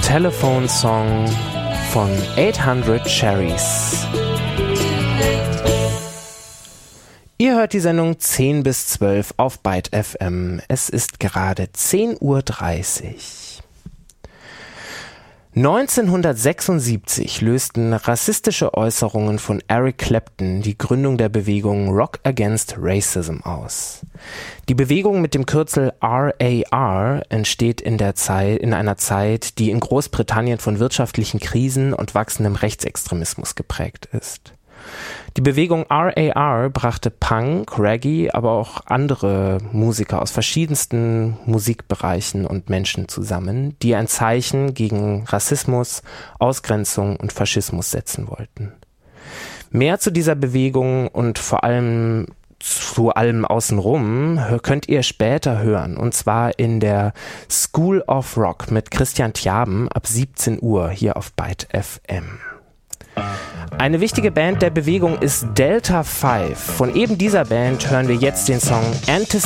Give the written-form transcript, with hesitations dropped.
Telephone Song von 800 Cherries. Ihr hört die Sendung 10 bis 12 auf Byte FM. Es ist gerade 10:30 Uhr. 1976 lösten rassistische Äußerungen von Eric Clapton die Gründung der Bewegung Rock Against Racism aus. Die Bewegung mit dem Kürzel RAR entsteht in einer Zeit, die in Großbritannien von wirtschaftlichen Krisen und wachsendem Rechtsextremismus geprägt ist. Die Bewegung RAR brachte Punk, Reggae, aber auch andere Musiker aus verschiedensten Musikbereichen und Menschen zusammen, die ein Zeichen gegen Rassismus, Ausgrenzung und Faschismus setzen wollten. Mehr zu dieser Bewegung und vor allem zu allem außenrum könnt ihr später hören, und zwar in der School of Rock mit Christian Tjaben ab 17 Uhr hier auf Byte FM. Eine wichtige Band der Bewegung ist Delta 5. Von eben dieser Band hören wir jetzt den Song